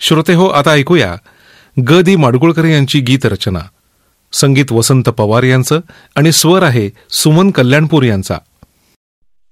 श्रोते हो, आता ऐकूया ग दी माडगुळकर यांची गीतरचना. संगीत वसंत पवार यांचं आणि स्वर आहे सुमन कल्याणपूर यांचा.